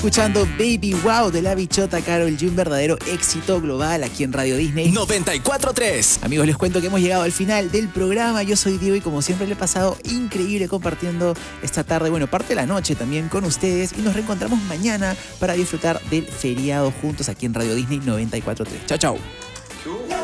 Escuchando Baby Wow de la bichota Karol G, un verdadero éxito global aquí en Radio Disney 94.3. Amigos, les cuento que hemos llegado al final del programa. Yo soy Diego y como siempre le he pasado increíble compartiendo esta tarde, bueno, parte de la noche también con ustedes, y nos reencontramos mañana para disfrutar del feriado juntos aquí en Radio Disney 94.3. Chao, chao.